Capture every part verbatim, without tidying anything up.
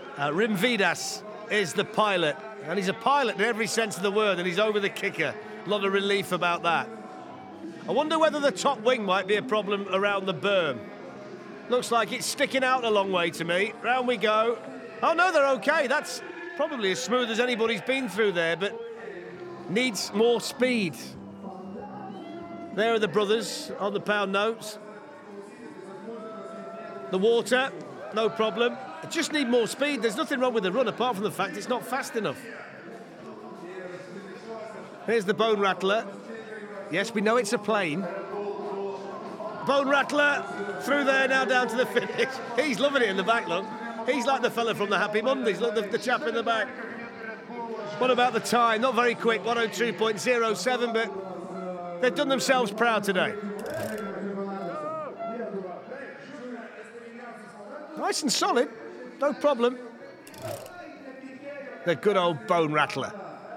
Uh, Rim Vidas is the pilot, and he's a pilot in every sense of the word, and he's over the kicker. A lot of relief about that. I wonder whether the top wing might be a problem around the berm. Looks like it's sticking out a long way to me. Round we go. Oh, no, they're OK. That's probably as smooth as anybody's been through there, but needs more speed. There are the brothers on the pound notes. The water, no problem. I just need more speed. There's nothing wrong with the run, apart from the fact it's not fast enough. Here's the Bone Rattler. Yes, we know it's a plane. Bone Rattler through there, now down to the finish. He's loving it in the back, look. He's like the fella from the Happy Mondays. Look, the, the chap in the back. What about the time? Not very quick, one oh two point oh seven, but they've done themselves proud today. Nice and solid, no problem. The good old Bone Rattler.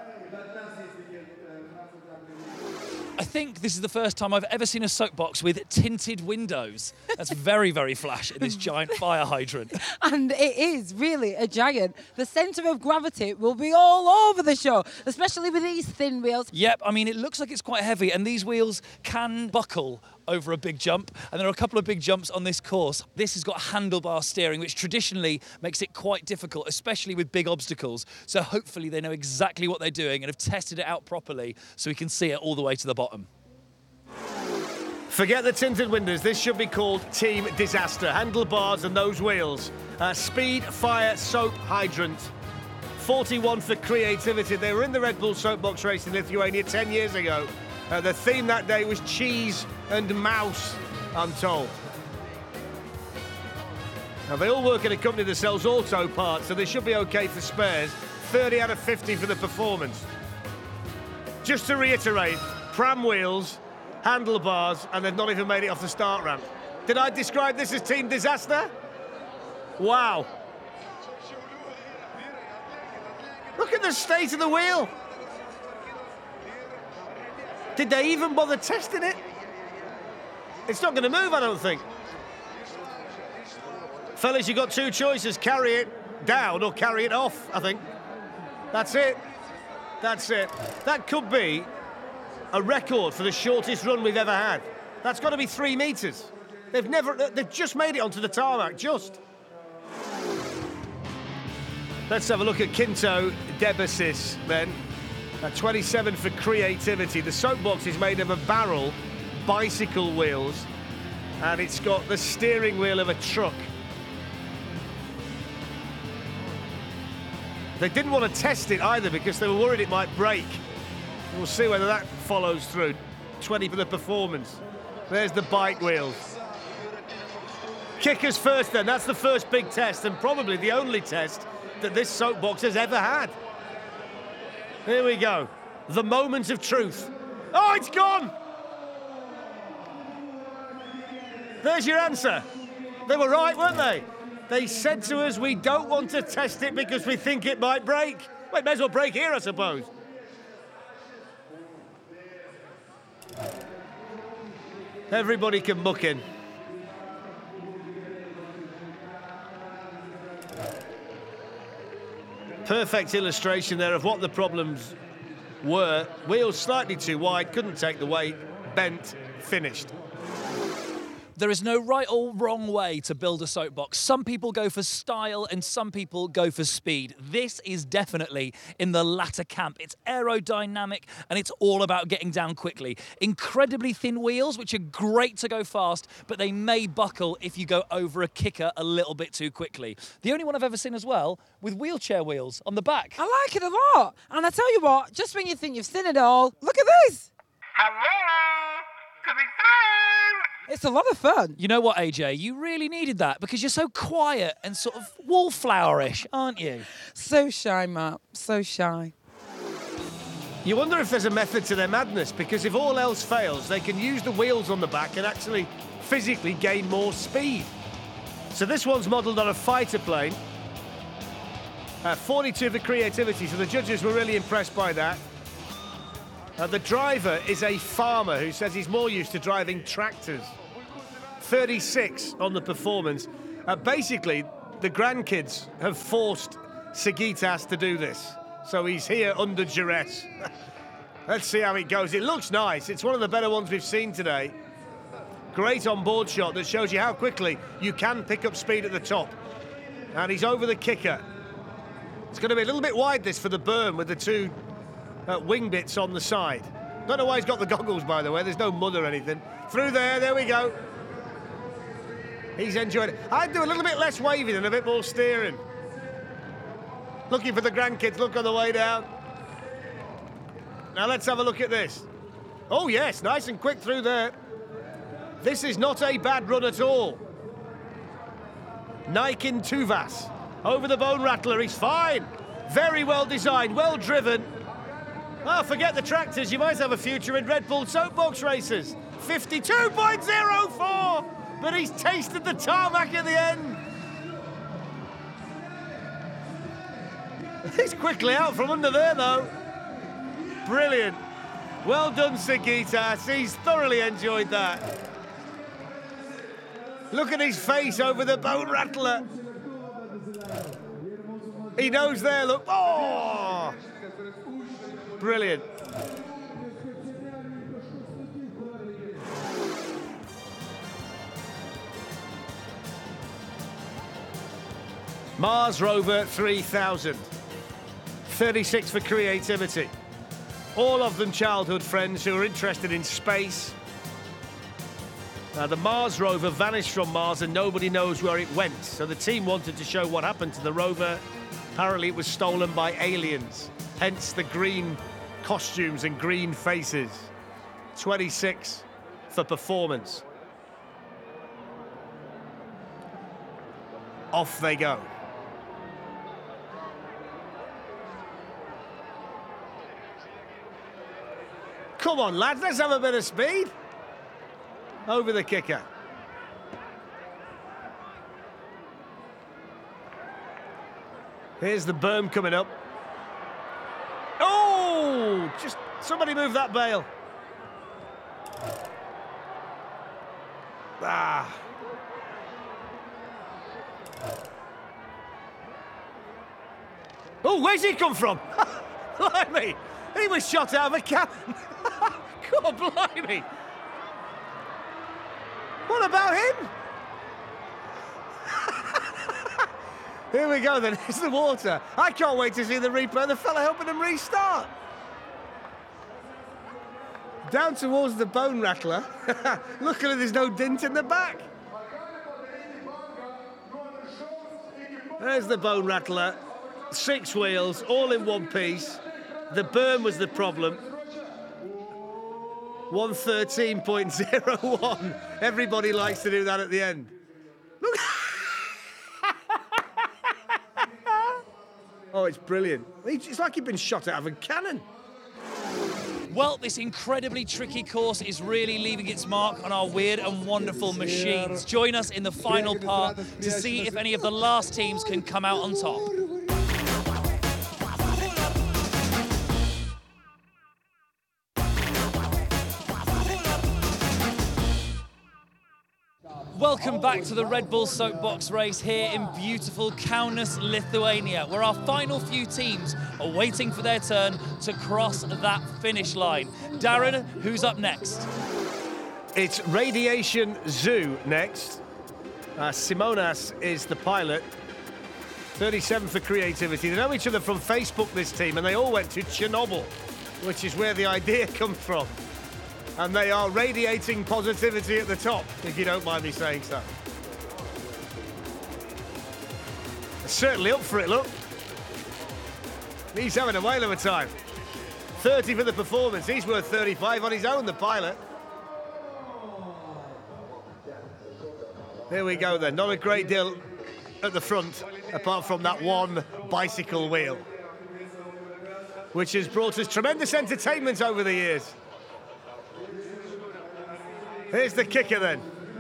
I think this is the first time I've ever seen a soapbox with tinted windows. That's very, very flash in this giant fire hydrant. And it is really a giant. The centre of gravity will be all over the show, especially with these thin wheels. Yep, I mean, it looks like it's quite heavy, and these wheels can buckle over a big jump, and there are a couple of big jumps on this course. This has got handlebar steering, which traditionally makes it quite difficult, especially with big obstacles. So hopefully they know exactly what they're doing and have tested it out properly so we can see it all the way to the bottom. Forget the tinted windows. This should be called Team Disaster. Handlebars and those wheels. Uh, speed, fire, soap, hydrant. forty-one for creativity. They were in the Red Bull soapbox race in Lithuania ten years ago. Uh, the theme that day was cheese and mouse, I'm told. Now, they all work in a company that sells auto parts, so they should be OK for spares. thirty out of fifty for the performance. Just to reiterate, pram wheels, handlebars, and they've not even made it off the start ramp. Did I describe this as Team Disaster? Wow. Look at the state of the wheel. Did they even bother testing it? It's not going to move, I don't think. Fellas, you've got two choices. Carry it down or carry it off, I think. That's it. That's it. That could be a record for the shortest run we've ever had. That's got to be three metres. They've never, they've just made it onto the tarmac, just. Let's have a look at Quinto Debesis then. At twenty-seven for creativity. The soapbox is made of a barrel, bicycle wheels, and it's got the steering wheel of a truck. They didn't want to test it either because they were worried it might break. We'll see whether that follows through. twenty for the performance. There's the bike wheels. Kickers first then. That's the first big test, and probably the only test that this soapbox has ever had. Here we go. The moment of truth. Oh, it's gone! There's your answer. They were right, weren't they? They said to us, we don't want to test it because we think it might break. Well, it may as well break here, I suppose. Everybody can muck in. Perfect illustration there of what the problems were. Wheels slightly too wide, couldn't take the weight, bent, finished. There is no right or wrong way to build a soapbox. Some people go for style and some people go for speed. This is definitely in the latter camp. It's aerodynamic and it's all about getting down quickly. Incredibly thin wheels, which are great to go fast, but they may buckle if you go over a kicker a little bit too quickly. The only one I've ever seen as well with wheelchair wheels on the back. I like it a lot. And I tell you what, just when you think you've seen it all, look at this. Hello, coming through. It's a lot of fun. You know what, A J? You really needed that because you're so quiet and sort of wallflowerish, aren't you? So shy, Matt. So shy. You wonder if there's a method to their madness, because if all else fails, they can use the wheels on the back and actually physically gain more speed. So this one's modelled on a fighter plane. Uh, forty-two for creativity, so the judges were really impressed by that. Uh, the driver is a farmer who says he's more used to driving tractors. thirty-six on the performance. Uh, basically, the grandkids have forced Sagitas to do this. So he's here under duress. Let's see how it goes. It looks nice. It's one of the better ones we've seen today. Great on-board shot that shows you how quickly you can pick up speed at the top. And he's over the kicker. It's going to be a little bit wide, this, for the berm with the two uh, wing bits on the side. Don't know why he's got the goggles, by the way. There's no mud or anything. Through there, there we go. He's enjoyed it. I'd do a little bit less waving and a bit more steering. Looking for the grandkids, look on the way down. Now let's have a look at this. Oh yes, nice and quick through there. This is not a bad run at all. Naikin Tuvas over the Bone Rattler, he's fine. Very well designed, well driven. Oh, forget the tractors, you might have a future in Red Bull soapbox races. fifty-two point oh four, but he's tasted the tarmac at the end. He's quickly out from under there, though. Brilliant. Well done, Sagitas. He's thoroughly enjoyed that. Look at his face over the Bone Rattler. He knows there, look. Oh! Brilliant. Mars Rover three thousand. thirty-six for creativity. All of them childhood friends who are interested in space. Now, the Mars rover vanished from Mars and nobody knows where it went. So the team wanted to show what happened to the rover. Apparently it was stolen by aliens. Hence the green costumes and green faces. twenty-six for performance. Off they go. Come on, lads, let's have a bit of speed. Over the kicker. Here's the berm coming up. Oh, just somebody move that bale. Ah. Oh, where's he come from? Blimey, he was shot out of a cannon. God, blimey. What about him? Here we go then, it's the water. I can't wait to see the replay. The fella helping him restart. Down towards the Bone Rattler. Luckily there's no dint in the back. There's the Bone Rattler. Six wheels, all in one piece. The berm was the problem. one thirteen point oh one. Everybody likes to do that at the end. Look. Oh, it's brilliant. It's like he'd been shot out of a cannon. Well, this incredibly tricky course is really leaving its mark on our weird and wonderful machines. Join us in the final part to see if any of the last teams can come out on top. Welcome back to the Red Bull Soapbox race here in beautiful Kaunas, Lithuania, where our final few teams are waiting for their turn to cross that finish line. Darren, who's up next? It's Radiation Zoo next. Uh, Simonas is the pilot. thirty-seven for creativity. They know each other from Facebook, this team, and they all went to Chernobyl, which is where the idea comes from. And they are radiating positivity at the top, if you don't mind me saying so. They're certainly up for it, look. He's having a whale of a time. thirty for the performance. He's worth thirty-five on his own, the pilot. There we go then. Not a great deal at the front, apart from that one bicycle wheel, which has brought us tremendous entertainment over the years. Here's the kicker then.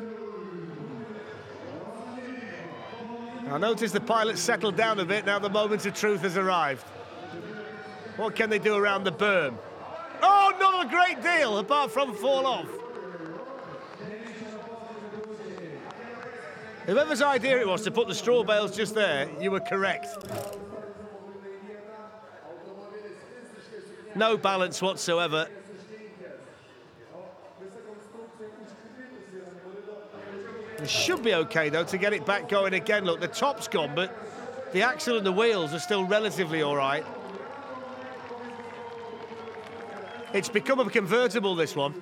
Now notice the pilot settled down a bit, now the moment of truth has arrived. What can they do around the berm? Oh, not a great deal, apart from fall off. Whoever's idea it was to put the straw bales just there, you were correct. No balance whatsoever. It should be okay, though, to get it back going again. Look, the top's gone, but the axle and the wheels are still relatively all right. It's become a convertible, this one.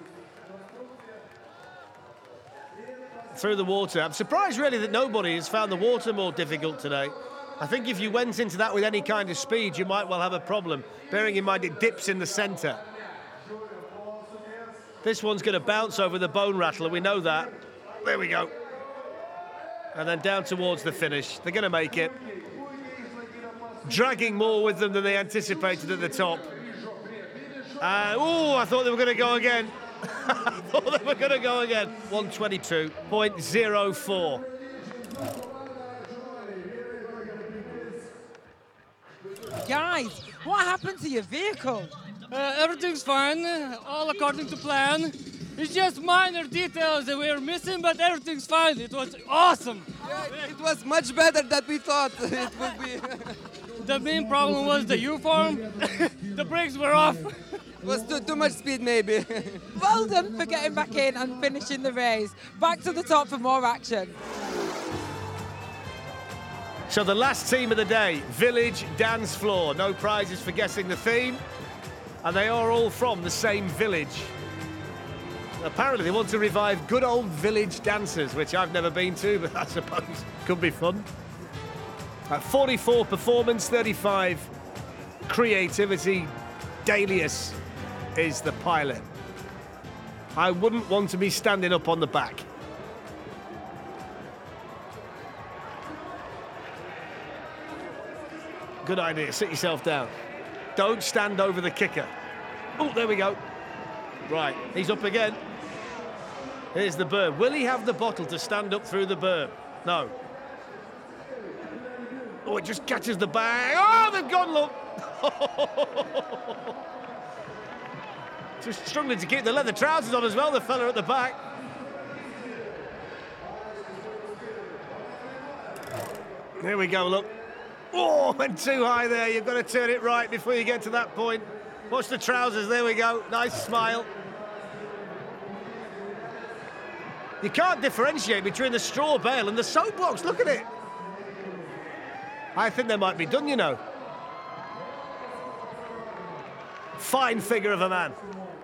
Through the water. I'm surprised, really, that nobody has found the water more difficult today. I think if you went into that with any kind of speed, you might well have a problem, bearing in mind it dips in the centre. This one's going to bounce over the bone rattler, we know that. There we go. And then down towards the finish. They're going to make it. Dragging more with them than they anticipated at the top. Uh, oh, I thought they were going to go again. I thought they were going to go again. one twenty-two point oh four. Guys, what happened to your vehicle? Uh, everything's fine, all according to plan. It's just minor details that we're missing, but everything's fine. It was awesome. Yeah, it was much better than we thought it would be. The main problem was the U-form. The brakes were off. It was too, too much speed, maybe. Well done for getting back in and finishing the race. Back to the top for more action. So the last team of the day, Village Dance Floor. No prizes for guessing the theme. And they are all from the same village. Apparently they want to revive good old village dances, which I've never been to, but I suppose could be fun. At forty-four performance, thirty-five creativity, Dalius is the pilot. I wouldn't want to be standing up on the back. Good idea, sit yourself down. Don't stand over the kicker. Oh, there we go. Right, he's up again. Here's the berm. Will he have the bottle to stand up through the berm? No. Oh, it just catches the bag. Oh, they've gone, look. Just struggling to keep the leather trousers on as well, the fella at the back. Here we go, look. Oh, went too high there. You've got to turn it right before you get to that point. Watch the trousers. There we go. Nice smile. You can't differentiate between the straw bale and the soapbox. Look at it. I think they might be done, you know. Fine figure of a man.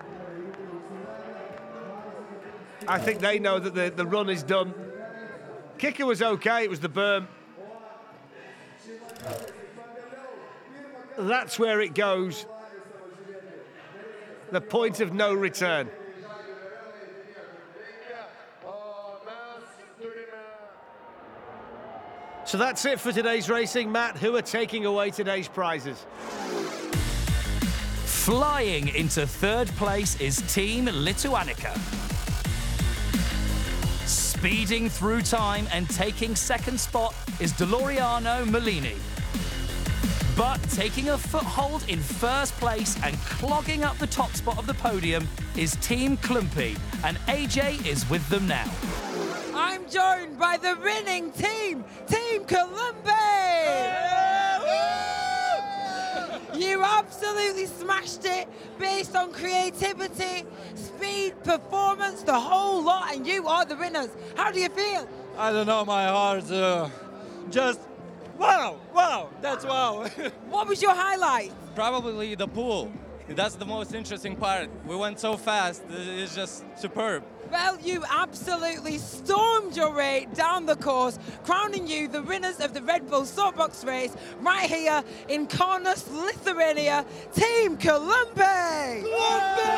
I think they know that the, the run is done. Kicker was okay. It was the berm. That's where it goes. The point of no return. So that's it for today's racing. Matt, who are taking away today's prizes? Flying into third place is Team Lituanica. Speeding through time and taking second spot is Deloriano Molini. But taking a foothold in first place and clogging up the top spot of the podium is Team Klumpy, and A J is with them now. I'm joined by the winning team, Team Columbia! You absolutely smashed it based on creativity, speed, performance, the whole lot, and you are the winners. How do you feel? I don't know, my heart uh, just wow, wow, that's wow. What was your highlight? Probably the pool. That's the most interesting part. We went so fast, it's just superb. Well, you absolutely stormed your way down the course, crowning you the winners of the Red Bull Soapbox race right here in Kaunas, Lithuania, Team Columbia!